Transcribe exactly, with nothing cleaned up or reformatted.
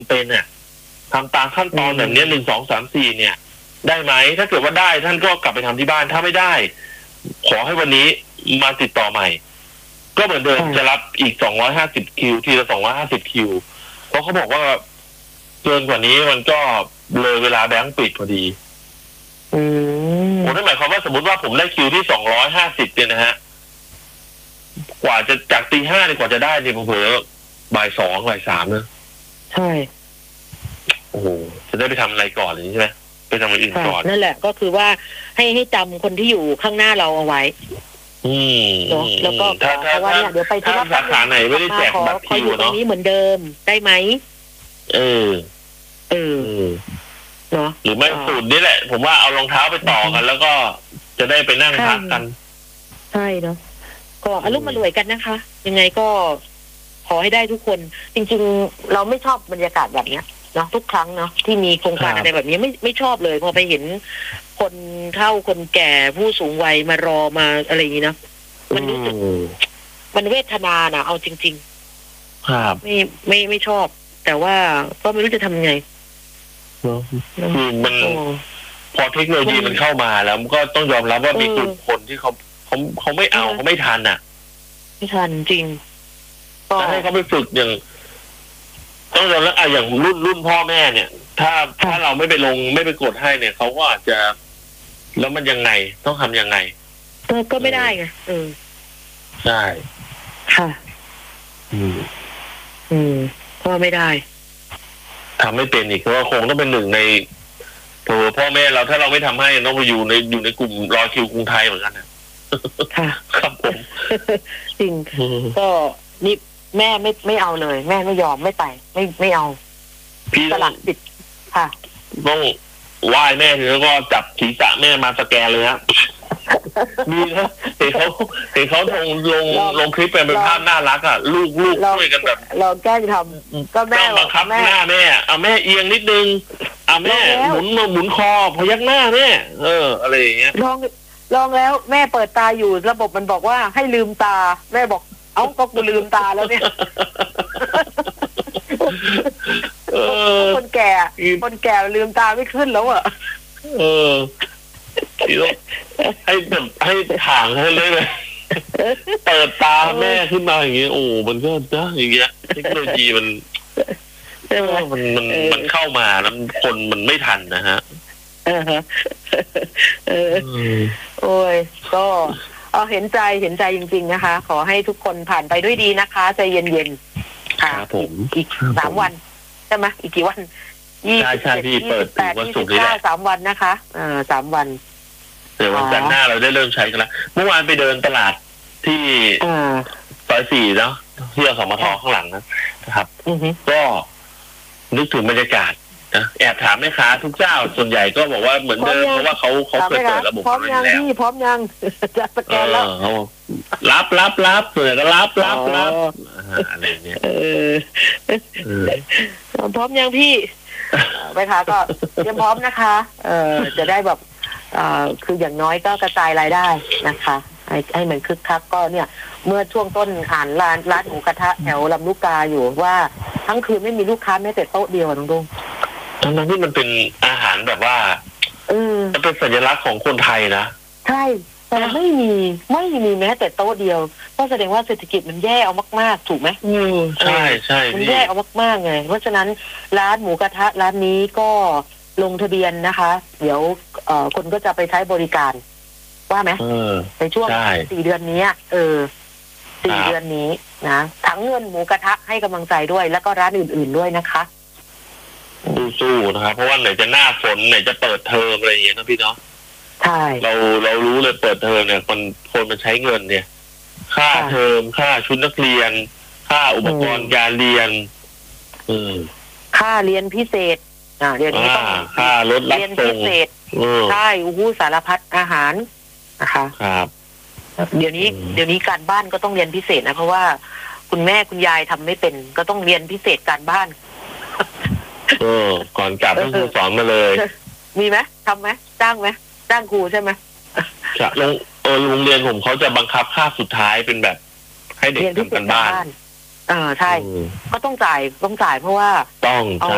เป็นเนี่ยทำตามขั้นตอนแบบนี้หนึ่งสองสามสี่เนี่ย ได้ไหมถ้าเกิดว่าได้ท่านก็กลับไปทำที่บ้านถ้าไม่ได้ ขอให้วันนี้มาติดต่อใหม่ ก็เหมือนเดิมจะรับอีกสองร้อยห้าสิบคิวทีละสองร้อยห้าสิบคิวเพราะเขาบอกว่าเกินกว่านี้มันก็เลยเวลาแบงก์ปิดพอดีอืมโอ้นั่นหมายความว่าสมมติว่าผมได้คิวที่สองร้อยห้าสิบเนี่ยนะฮะกว่าจะจากตีห้าเนี่ยกว่าจะได้เนี่ยผมเผลอบ่ายสองบ่ายสามเนอะใช่โอ้โหจะได้ไปทำอะไรก่อนอย่างนี้ใช่ไหมไปทำอะไรอื่นก่อนนั่นแหละก็คือว่าให้ให้จำคนที่อยู่ข้างหน้าเราเอาไว้อืมเนาะแล้วก็ถ้าถ้าว่าเนี่ยเดี๋ยวไปที่สาขาไหนไม่ได้แจกบัตรคิวเนาะนี้เหมือนเดิมได้ไหมเออเออเนาะหรือไม่สูตรนี้แหละผมว่าเอารองเท้าไปต่อกันแล้วก็จะได้ไปนั่งพักกันใช่เนาะก็อารมณ์มารวยกันนะคะยังไงก็ขอให้ได้ทุกคนจริงๆเราไม่ชอบบรรยากาศแบบเนี้ยเนาะทุกครั้งเนาะที่มีโครงการอะไรแบบนี้ไม่ไม่ชอบเลยพอไปเห็นคนเฒ่าคนแก่ผู้สูงวัยมารอมาอะไรอย่างนี้นะมันรู้สึกมันเวทนานะเอาจริงๆครับไม่ไม่ไม่ชอบ แต่ว่าก็ไม่รู้จะทำไงเนาะคือมันพอเทคโนโลยีมันเข้ามาแล้วมันก็ต้องยอมรับว่ามีกลุ่มคนที่เขาเขาเขาไม่เอาเขาไม่ทันอ่ะไม่ทันจริงก็ให้เขาไปฝึกอย่างต้องยอมรับอ่ะอย่างรุ่นรุ่นพ่อแม่เนี่ย ถ้าถ้าเราไม่ไปลงไม่ไปกดให้เนี่ยเขาก็อาจจะแล้วมันยังไงต้องทำยังไงก็ไม่ได้ไงเออใช่ค่ะอืมอืมก็ไม่ได้ทำไม่เป็นอีกเพราะว่าคงต้องเป็นหนึ่งในตัวพ่อแม่เราถ้าเราไม่ทำให้ต้องไปอยู่ในอยู่ในกลุ่มรอคิวกรุงไทยเหมือนกันนะค่ะครับผมจริงก็นี่แม่ไม่ไม่เอาเลยแม่ไม่ยอมไม่ไปไม่ไม่เอาพี่สลักติดค่ะต้องไหว้แม่ทีแล้วก็จับศีรษะแม่มาสแกนเลยฮะมีนะเห็นเขาเห็นเขาลงลงลงคลิปเป็นภาพน่ารักอ่ะลูกลูกช่วยกันแบบเราแก้จะทำก็แม่บังคับหน้าแม่เอาแม่เอียงนิดนึงเอาแม่หมุนหมุนคอพยักหน้าแม่เอออะไรอย่างเงี้ยลองลองแล้วแม่เปิดตาอยู่ระบบมันบอกว่าให้ลืมตาแม่บอกเอ้าก็กูลืมตาแล้วเนี่ยคนแก่คนแก่ลืมตาไม่ขึ้นแล้วอ่ะเออให้แบบให้ถ่างให้เลยเลยเปิดตาแม่ขึ้นมาอย่างเงี้ยโอ้มันก็นะอย่างเงี้ยเทคโนโลยีมันมันมันมันเข้ามาแล้วคนมันไม่ทันนะฮะเออเออโอ้ยก็เอาเห็นใจเห็นใจจริงๆนะคะขอให้ทุกคนผ่านไปด้วยดีนะคะใจเย็นๆค่ะผมอีกสามวันใช่ไหมอีกกี่วันยี่สิบเจ็ดยี่สิบแปดยี่สิบเก้าสามวันนะคะอ่าสามวันเดี๋ยววันจันทร์หน้าเราได้เริ่มใช้กันแล้วเมื่อวานไปเดินตลาดที่ซอยสี่เนาะที่อสมทข้างหลังนะครับก็นึกถึงบรรยากาศนะแอบถามแม่ค้าทุกเจ้าส่วนใหญ่ก็บอกว่าเหมือนเดิมเพราะว่าเขาเขาเคยเปิดระบบพร้อมยังพี่พร้อมยังจะสแกนแล้วรับรับรับเผื่อก็รับรับรับอะไรเนี่ยพร้อมยังพี่แม่ค้าก็เตรียมพร้อมนะคะเอ่อจะได้แบบอ่าคืออย่างน้อยก็กระจายรายได้นะคะให้ให้มันคึกคักก็เนี่ยเมื่อช่วงต้นอ่านร้านร้านหมูกระทะแถวลำลูกกาอยู่ว่าทั้งคืนไม่มีลูกค้าแม้แต่โต๊ะเดียวน้องดงทั้งที่มันเป็นอาหารแบบว่าเออมันเป็นสัญลักษณ์ของคนไทยนะใช่แต่ไม่มีไม่มีแม้แต่โต๊ะเดียวก็แสดงว่าเศรษฐกิจมันแย่เอามากๆถูกไหมอืมใช่ใช่มันแย่เอามากๆไงเพราะฉะนั้นร้านหมูกระทะร้านนี้ก็ลงทะเบียนนะคะเดี๋ยวเอ่อคนก็จะไปใช้บริการว่าไหมในช่วงสี่เดือนนี้เออสี่เดือนนี้นะทั้งเงินหมูกระทะให้กำลังใจด้วยแล้วก็ร้านอื่นๆด้วยนะคะสู้ๆนะครับเพราะว่าไหนจะหน้าฝนไหนจะเปิดเทอมอะไรอย่างเงี้ยนะพี่เนาะใช่เราเรารู้เลยเปิดเทอมเนี่ยคนคนมันใช้เงินเนี่ยค่าเทอมค่าชุดนักเรียนค่าอุปกรณ์การเรียนอืมค่าเรียนพิเศษอ่าเดี๋ยวนี้ต้องค่ารถรับส่งใช่อู้หูสารพัดอาหารนะคะครับเดี๋ยวนี้เดี๋ยวนี้การบ้านก็ต้องเรียนพิเศษนะเพราะว่าคุณแม่คุณยายทำไม่เป็นก็ต้องเรียนพิเศษการบ้านเออก่อนกลับต้องครูสอนมาเลยมีไหมทำไหมจ้างไหมจ้างครูใช่ไหมจะโรงเออโรงเรียนผมเขาจะบังคับค่าสุดท้ายเป็นแบบให้เด็กทำกันบ้านอ่าใช่ก็ต้องจ่ายต้องจ่ายเพราะว่าต้องเอา